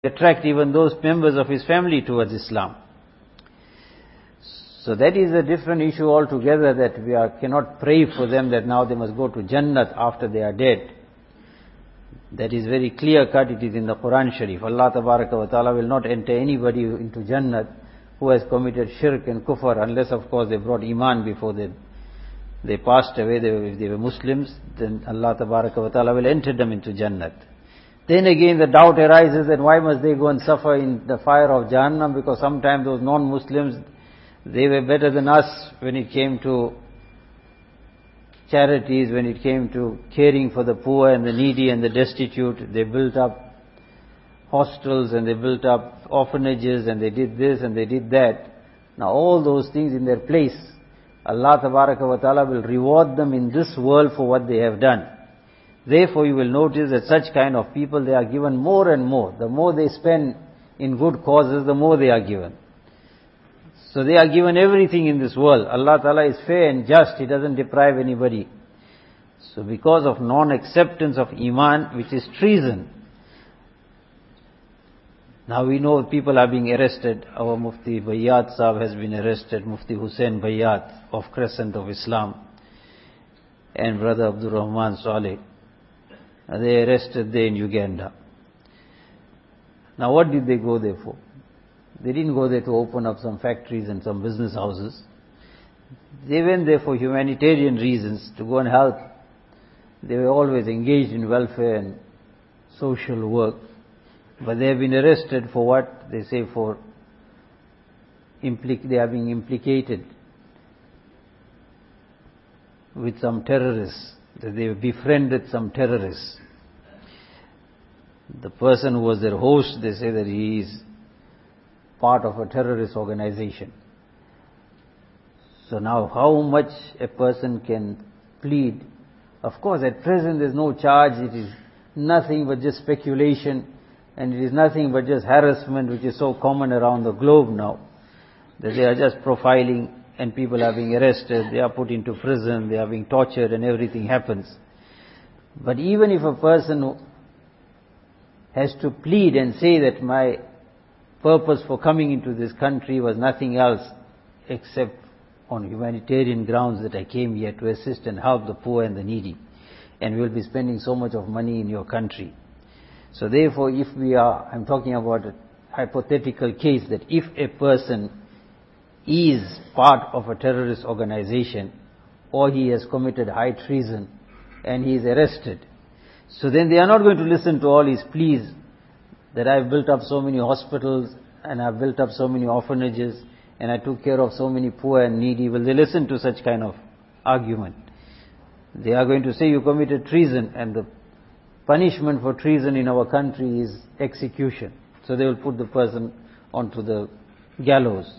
attract even those members of his family towards Islam. So that is a different issue altogether, that we cannot pray for them that now they must go to Jannat after they are dead. That is very clear cut, it is in the Quran Sharif. Allah Tabaraka wa Ta'ala will not enter anybody into Jannat who has committed shirk and kufr, unless of course they brought iman before they passed away. If they were Muslims, then Allah Tabaraka wa Ta'ala will enter them into Jannat. Then again the doubt arises that why must they go and suffer in the fire of Jahannam, because sometimes those non-Muslims, they were better than us when it came to charities, when it came to caring for the poor and the needy and the destitute. They built up hostels and they built up orphanages and they did this and they did that. Now all those things in their place, Allah Tabaraka wa Ta'ala will reward them in this world for what they have done. Therefore you will notice that such kind of people, they are given more and more. The more they spend in good causes, the more they are given. So they are given everything in this world. Allah Ta'ala is fair and just, He doesn't deprive anybody. So because of non-acceptance of Iman, which is treason, now we know people are being arrested. Our Mufti Bayat Sahib has been arrested, Mufti Hussain Bayat of Crescent of Islam, and Brother Abdul Rahman Saleh. They arrested there in Uganda. Now what did they go there for? They didn't go there to open up some factories and some business houses. They went there for humanitarian reasons, to go and help. They were always engaged in welfare and social work. But they have been arrested for what? They say for they are being implicated with some terrorists, that they befriended some terrorists. The person who was their host, they say that he is part of a terrorist organization. So now how much a person can plead? Of course at present there is no charge, it is nothing but just speculation, and it is nothing but just harassment, which is so common around the globe now, that they are just profiling and people are being arrested, they are put into prison, they are being tortured and everything happens. But even if a person has to plead and say that my purpose for coming into this country was nothing else except on humanitarian grounds, that I came here to assist and help the poor and the needy, and we will be spending so much of money in your country. So therefore, if I'm talking about a hypothetical case, that if a person is part of a terrorist organization, or he has committed high treason and he is arrested, so then they are not going to listen to all his pleas that I've built up so many hospitals and I've built up so many orphanages and I took care of so many poor and needy. Will they listen to such kind of argument? They are going to say you committed treason, and the punishment for treason in our country is execution. So they will put the person onto the gallows.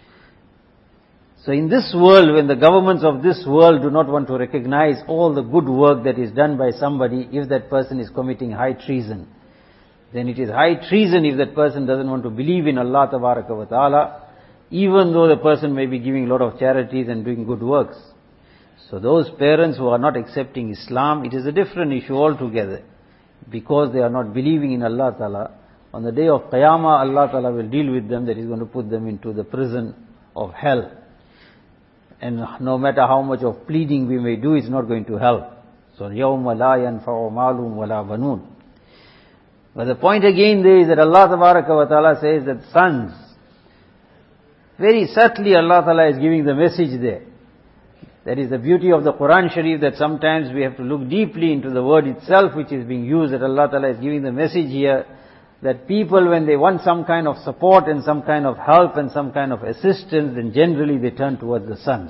So in this world, when the governments of this world do not want to recognize all the good work that is done by somebody, if that person is committing high treason, then it is high treason if that person doesn't want to believe in Allah Tabaraka wa Ta'ala, even though the person may be giving a lot of charities and doing good works. So those parents who are not accepting Islam, it is a different issue altogether. Because they are not believing in Allah Ta'ala, on the day of Qiyamah, Allah Ta'ala will deal with them, that He is going to put them into the prison of hell. And no matter how much of pleading we may do, it's not going to help. So يَوْمَ لَا يَنْفَعُ مَالٌ وَلَا بَنُونَ. But the point again there is that Allah Tabaraka wa Ta'ala says that sons, very subtly Allah Ta'ala is giving the message there. That is the beauty of the Quran Sharif, that sometimes we have to look deeply into the word itself which is being used, that Allah Ta'ala is giving the message here, that people, when they want some kind of support and some kind of help and some kind of assistance, then generally they turn towards the sons.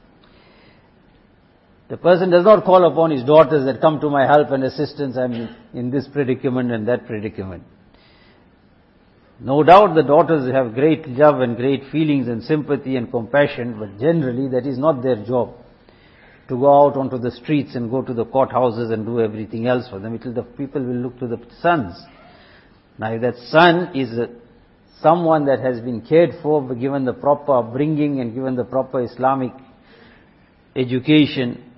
The person does not call upon his daughters that come to my help and assistance, I'm in this predicament and that predicament. No doubt the daughters have great love and great feelings and sympathy and compassion, but generally that is not their job, to go out onto the streets and go to the courthouses and do everything else for them. The people will look to the sons. Now if that son is someone that has been cared for, given the proper upbringing and given the proper Islamic education,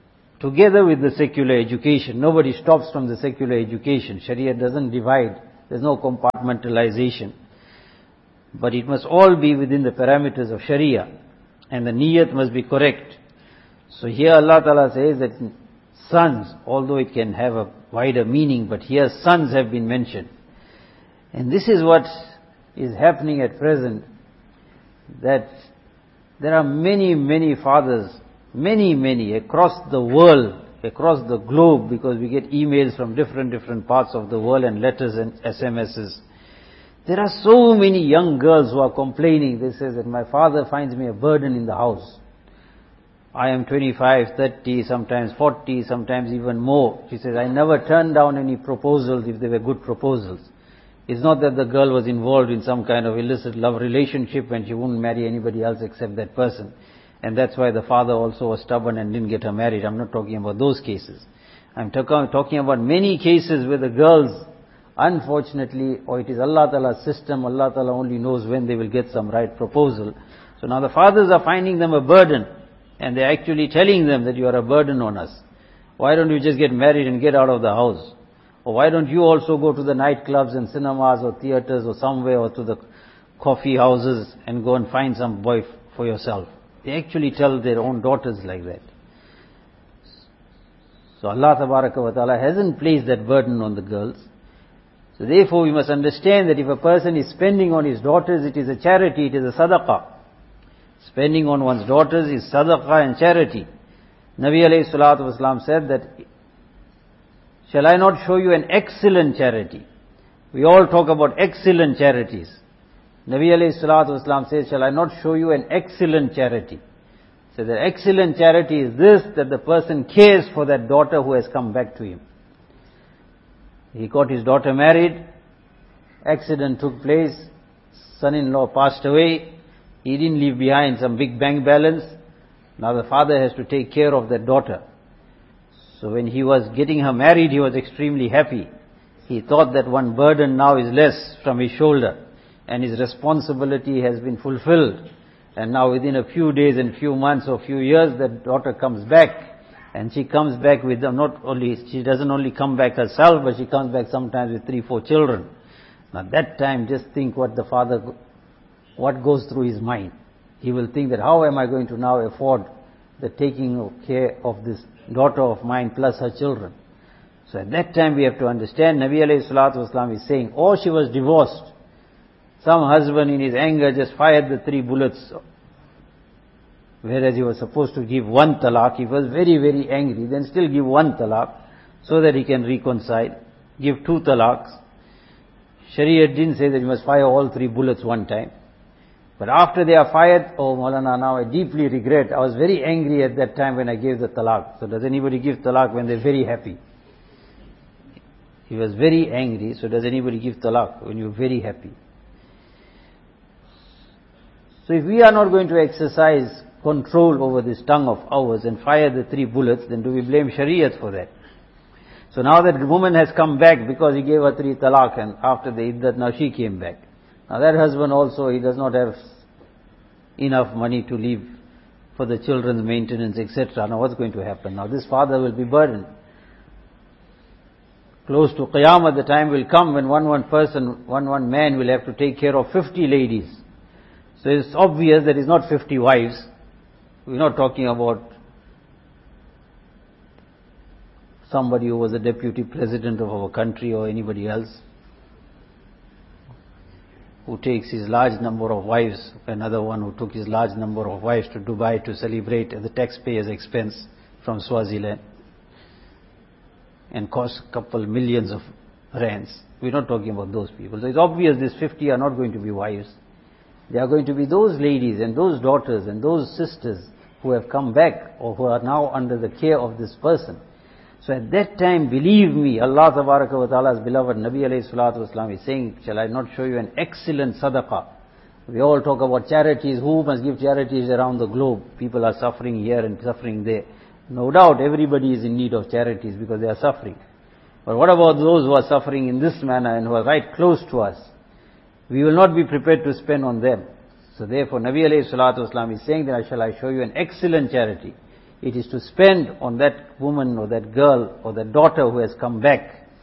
together with the secular education, nobody stops from the secular education. Sharia doesn't divide There's no compartmentalization. But it must all be within the parameters of Sharia. And the niyat must be correct. So here Allah Ta'ala says that sons, although it can have a wider meaning, but here sons have been mentioned. And this is what is happening at present, that there are many, many fathers, many, across the world, across the globe, because we get emails from different parts of the world and letters and SMSs. There are so many young girls who are complaining. They say that my father finds me a burden in the house. I am 25, 30, sometimes 40, sometimes even more. She says, I never turned down any proposals if they were good proposals. It's not that the girl was involved in some kind of illicit love relationship and she wouldn't marry anybody else except that person. And that's why the father also was stubborn and didn't get her married. I'm not talking about those cases. I'm talking about many cases where the girls, unfortunately, or it is Allah Ta'ala's system, Allah Ta'ala only knows when they will get some right proposal. So now the fathers are finding them a burden, and they're actually telling them that you are a burden on us. Why don't you just get married and get out of the house? Or why don't you also go to the nightclubs and cinemas or theaters or somewhere, or to the coffee houses and go and find some boy for yourself? They actually tell their own daughters like that. So Allah Tabaraka wa Ta'ala hasn't placed that burden on the girls. So therefore we must understand that if a person is spending on his daughters, it is a charity, it is a sadaqah. Spending on one's daughters is sadaqah and charity. Nabi alayhi salatu wasalam said that, shall I not show you an excellent charity? We all talk about excellent charities. Nabi alayhi salatu wasalam says, shall I not show you an excellent charity? So the excellent charity is this, that the person cares for that daughter who has come back to him. He got his daughter married, accident took place, son-in-law passed away, he didn't leave behind some big bank balance. Now the father has to take care of that daughter. So when he was getting her married, he was extremely happy. He thought that one burden now is less from his shoulder, and his responsibility has been fulfilled. And now within a few days and few months or few years, that daughter comes back. And she comes back with them, she doesn't only come back herself, but she comes back sometimes with 3-4 children. Now that time, just think what goes through his mind. He will think that how am I going to now afford the taking care of this daughter of mine plus her children. So at that time we have to understand, Nabi alayhi salatu wasalam is saying, or she was divorced. Some husband in his anger just fired the 3 bullets, whereas he was supposed to give 1 talaq. He was very, very angry, then still give 1 talaq, so that he can reconcile. Give 2 talaqs. Sharia didn't say that you must fire all 3 bullets one time. But after they are fired, oh Maulana, now I deeply regret, I was very angry at that time when I gave the talaq. So does anybody give talaq when they're very happy? He was very angry, so does anybody give talaq when you're very happy? So if we are not going to exercise control over this tongue of ours and fire the 3 bullets, then do we blame Shariat for that? So now that woman has come back because he gave her 3 talaq, and after the iddat, now she came back. Now that husband also, he does not have enough money to leave for the children's maintenance, etc. Now what's going to happen? Now this father will be burdened. Close to Qiyamah, the time will come when one man will have to take care of 50 ladies. So it's obvious that it's not 50 wives. We're not talking about somebody who was a deputy president of our country or anybody else who takes his large number of wives, another one who took his large number of wives to Dubai to celebrate at the taxpayer's expense from Swaziland and cost a couple millions of rands. We're not talking about those people. So it's obvious these 50 are not going to be wives. They are going to be those ladies and those daughters and those sisters who have come back or who are now under the care of this person. So at that time, believe me, Allah Tabaraka wa Ta'ala's beloved Nabi alayhi salatu wasalam is saying, shall I not show you an excellent sadaqah? We all talk about charities. Who must give charities around the globe? People are suffering here and suffering there. No doubt everybody is in need of charities because they are suffering. But what about those who are suffering in this manner and who are right close to us? We will not be prepared to spend on them. So therefore Nabi alayhi salatu wasalam is saying that shall I show you an excellent charity. It is to spend on that woman or that girl or that daughter who has come back.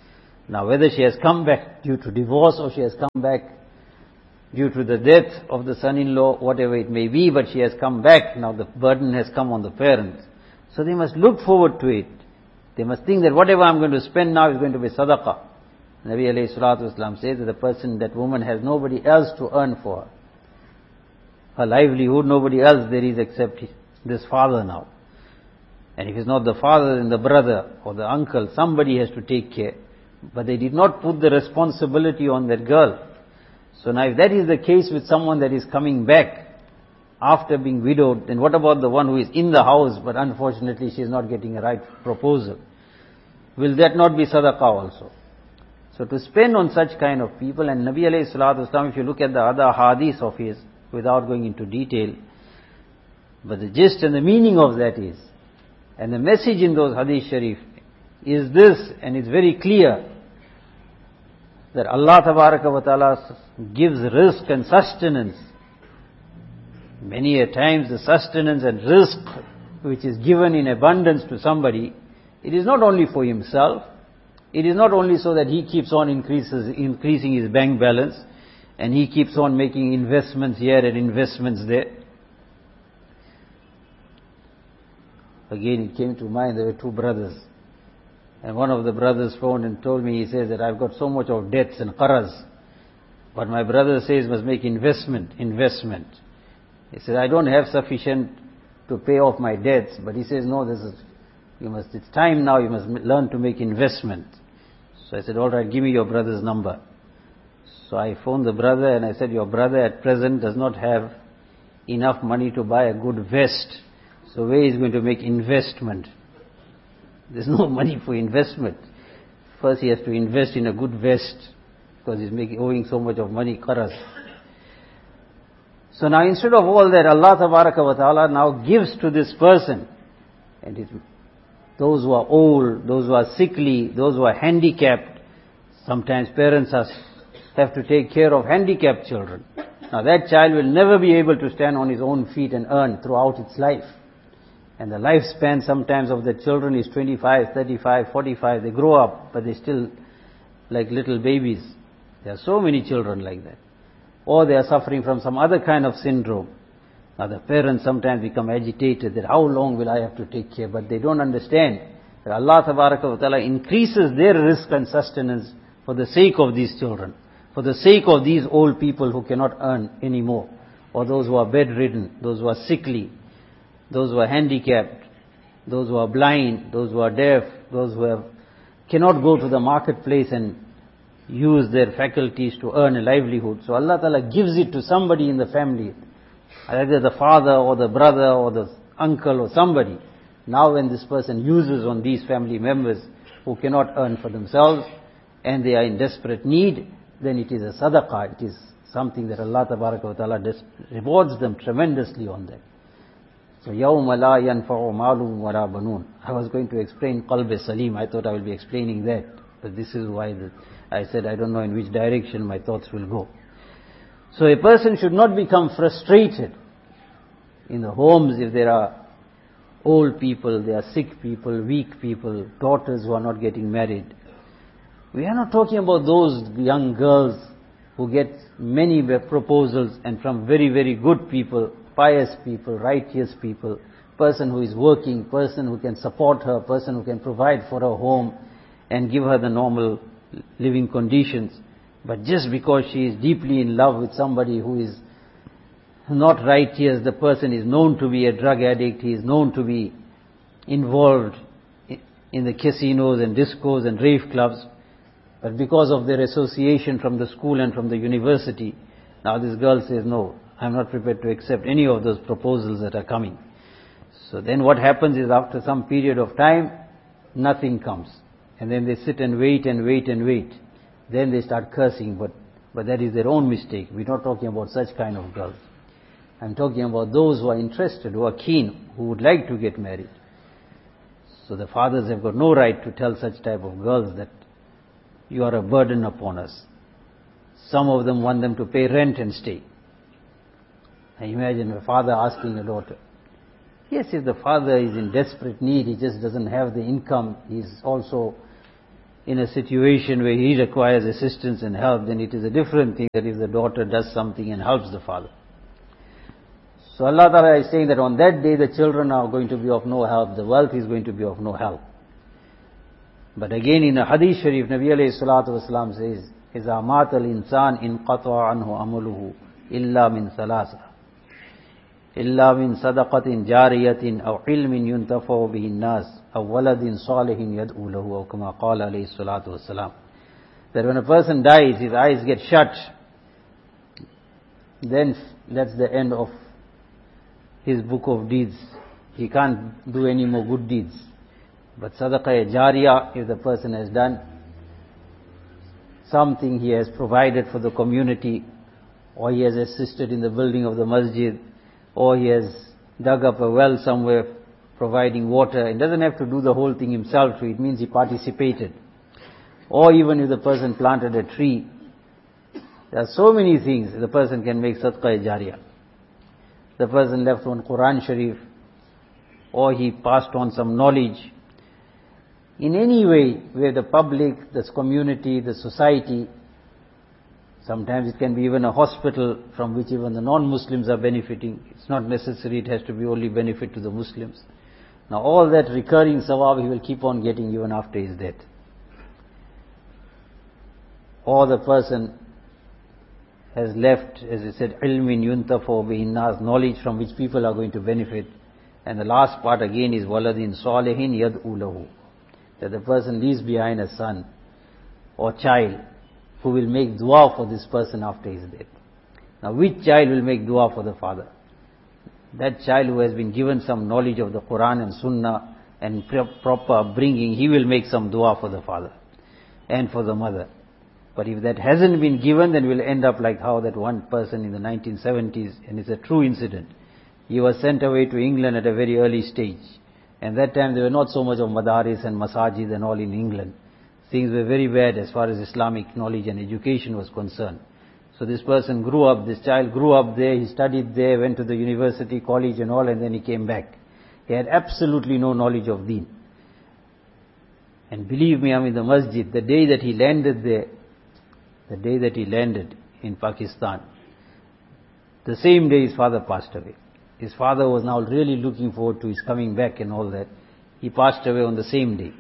Now whether she has come back due to divorce or she has come back due to the death of the son-in-law, whatever it may be, but she has come back, now the burden has come on the parents. So they must look forward to it. They must think that whatever I'm going to spend now is going to be sadaqah. Nabi alayhi salatu wasalam says that the person, that woman has nobody else to earn for her. Her livelihood, nobody else there is except this father now. And if it's not the father, then the brother or the uncle, somebody has to take care. But they did not put the responsibility on that girl. So now if that is the case with someone that is coming back after being widowed, then what about the one who is in the house, but unfortunately she is not getting a right proposal? Will that not be sadaqah also? So to spend on such kind of people, and Nabi alayhi salatu wasalam, if you look at the other hadith of his, without going into detail, but the gist and the meaning of that is, and the message in those hadith sharif is this, and it's very clear, that Allah tabaraka wa ta'ala gives rizq and sustenance. Many a times the sustenance and rizq which is given in abundance to somebody, it is not only for himself, it is not only so that he keeps on increasing his bank balance, and he keeps on making investments here and investments there. Again, it came to mind, there were two brothers. And one of the brothers phoned and told me, he says that I've got so much of debts and qaraz. But my brother says must make investment. He says, I don't have sufficient to pay off my debts. But he says, no, it's time now, you must learn to make investment. So I said, all right, give me your brother's number. So I phoned the brother and I said, your brother at present does not have enough money to buy a good vest. So where is he going to make investment? There's no money for investment. First he has to invest in a good vest, because he's owing so much of money, qaraz. So now instead of all that, Allah tabaraka wa ta'ala now gives to this person, and those who are old, those who are sickly, those who are handicapped. Sometimes parents have to take care of handicapped children. Now that child will never be able to stand on his own feet and earn throughout its life. And the lifespan sometimes of the children is 25, 35, 45. They grow up, but they're still like little babies. There are so many children like that. Or they are suffering from some other kind of syndrome. Now the parents sometimes become agitated that how long will I have to take care? But they don't understand that Allah tabaraka wa ta'ala increases their rizq and sustenance for the sake of these children, for the sake of these old people who cannot earn anymore, or those who are bedridden, those who are sickly, those who are handicapped, those who are blind, those who are deaf, those who cannot go to the marketplace and use their faculties to earn a livelihood. So Allah Ta'ala gives it to somebody in the family, either the father or the brother or the uncle or somebody. Now when this person uses on these family members who cannot earn for themselves and they are in desperate need, then it is a sadaqah, it is something that Allah Ta'ala rewards them tremendously on that. So, يَوْمَ لَا يَنْفَعُ مَالٌ وَلَا بَنُونَ. I was going to explain Qalb Salim. I thought I will be explaining that. But this is why I said I don't know in which direction my thoughts will go. So a person should not become frustrated in the homes if there are old people, there are sick people, weak people, daughters who are not getting married. We are not talking about those young girls who get many proposals and from very, very good people, pious people, righteous people, person who is working, person who can support her, person who can provide for her home and give her the normal living conditions. But just because she is deeply in love with somebody who is not righteous, the person is known to be a drug addict, he is known to be involved in the casinos and discos and rave clubs, but because of their association from the school and from the university, now this girl says, no, I'm not prepared to accept any of those proposals that are coming. So then what happens is after some period of time, nothing comes. And then they sit and wait and wait and wait. Then they start cursing, but that is their own mistake. We're not talking about such kind of girls. I'm talking about those who are interested, who are keen, who would like to get married. So the fathers have got no right to tell such type of girls that you are a burden upon us. Some of them want them to pay rent and stay. I imagine a father asking a daughter. Yes, if the father is in desperate need, he just doesn't have the income, he's also in a situation where he requires assistance and help, then it is a different thing that if the daughter does something and helps the father. So Allah Ta'ala is saying that on that day the children are going to be of no help, the wealth is going to be of no help. But again in a hadith sharif, Nabi alayhi salatu wasalam says, إِذَا مَاتَ الْإِنسَانِ إِنْقَطَعَ عَنْهُ عَمَلُهُ إِلَّا مِنْ ثَلَاثَةٍ إِلَّا مِنْ صَدَقَةٍ جَارِيَةٍ أَوْ عِلْمٍ يُنْتَفَعُ بِهِ النَّاسِ أَوْ وَلَدٍ صَالِحٍ يَدْعُو لَهُ أَوْ كَمَا قَالَ عَلَيْهِ الصَّلَاةُ وَالسَّلَامُ. That when a person dies, his eyes get shut, then that's the end of his book of deeds. He can't do any more good deeds. But sadaqah jariyah, if the person has done something, he has provided for the community, or he has assisted in the building of the masjid, or he has dug up a well somewhere providing water. He doesn't have to do the whole thing himself, so it means he participated. Or even if the person planted a tree, there are so many things the person can make sadaqah jariyah. The person left one Quran Sharif, or he passed on some knowledge. In any way where the public, the community, the society, sometimes it can be even a hospital from which even the non-Muslims are benefiting. It's not necessary, it has to be only benefit to the Muslims. Now all that recurring sawab he will keep on getting even after his death. Or the person has left, as I said, ilmin yuntafu bihin nas, knowledge from which people are going to benefit. And the last part again is waladin salihin yad'u lahu, that the person leaves behind a son or child who will make dua for this person after his death. Now which child will make dua for the father? That child who has been given some knowledge of the Quran and Sunnah and proper upbringing, he will make some dua for the father and for the mother. But if that hasn't been given, then we'll end up like how that one person in the 1970s, and it's a true incident, he was sent away to England at a very early stage. And that time there were not so much of madaris and masajid and all in England. Things were very bad as far as Islamic knowledge and education was concerned. So this person grew up, this child grew up there, he studied there, went to the university, college and all, and then he came back. He had absolutely no knowledge of deen. And believe me, I'm in the masjid, the day that he landed there, the day that he landed in Pakistan, the same day his father passed away. His father was now really looking forward to his coming back and all that. He passed away on the same day.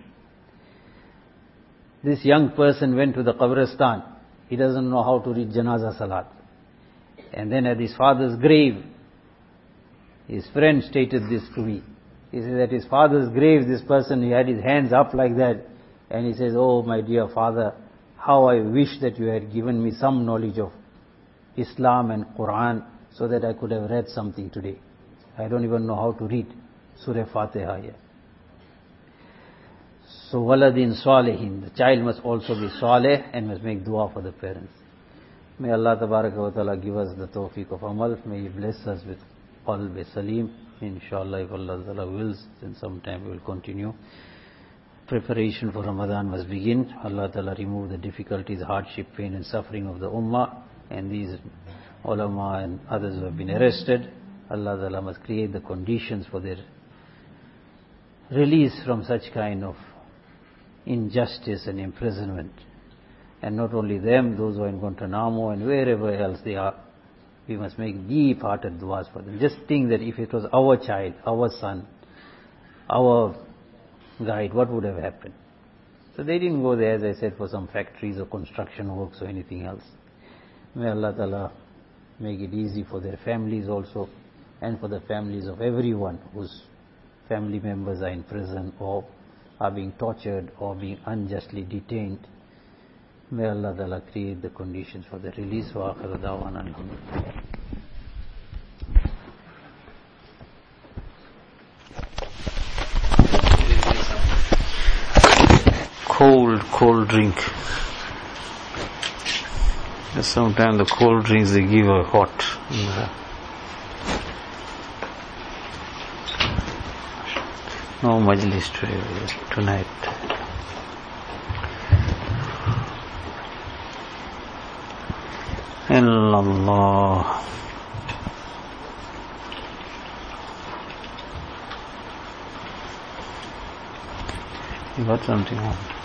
This young person went to the Qabristan. He doesn't know how to read Janaza Salat. And then at his father's grave, his friend stated this to me. He said at his father's grave, this person, he had his hands up like that. And he says, oh my dear father, how I wish that you had given me some knowledge of Islam and Quran so that I could have read something today. I don't even know how to read Surah Fatiha yet. So waladin salihin, the child must also be salih and must make dua for the parents. May Allah Tabaraka wa Ta'ala give us the tawfiq of amal. May He bless us with qalb salim. Inshallah, if Allah Ta'ala wills, then sometime we will continue. Preparation for Ramadan must begin. Allah Ta'ala remove the difficulties, hardship, pain and suffering of the ummah. And these ulama and others who have been arrested, Allah Ta'ala must create the conditions for their release from such kind of injustice and imprisonment. And not only them, those who are in Guantanamo and wherever else they are, we must make deep-hearted du'as for them. Just think that if it was our child, our son, our guide, what would have happened? So they didn't go there, as I said, for some factories or construction works or anything else. May Allah Ta'ala make it easy for their families also, and for the families of everyone whose family members are in prison or are being tortured or being unjustly detained. May Allah Ta'ala create the conditions for the release. Wa akhiru da'wana alhamdulillah. Cold drink. Sometimes the cold drinks they give are hot. No majlis tonight. Illallah. You got something on?